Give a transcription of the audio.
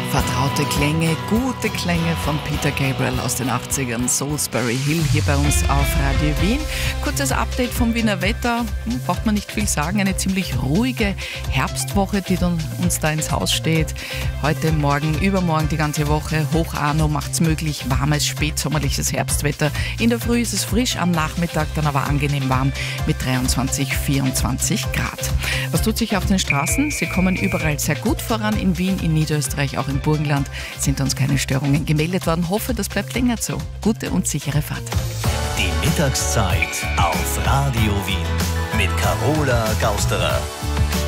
Vertraute Klänge, gute Klänge von Peter Gabriel aus den 80ern, Salisbury Hill hier bei uns auf Radio Wien. Kurzes Update vom Wiener Wetter, braucht man nicht viel sagen, eine ziemlich ruhige Herbstwoche, die dann uns da ins Haus steht. Heute, morgen, übermorgen die ganze Woche, Hoch Arno macht's möglich, warmes, spätsommerliches Herbstwetter. In der Früh ist es frisch, am Nachmittag dann aber angenehm warm mit 23, 24 Grad. Was tut sich auf den Straßen? Sie kommen überall sehr gut voran, in Wien, in Niederösterreich, auch im Burgenland sind uns keine Störungen gemeldet worden. Hoffe, das bleibt länger so. Gute und sichere Fahrt. Die Mittagszeit auf Radio Wien mit Carola Gausterer.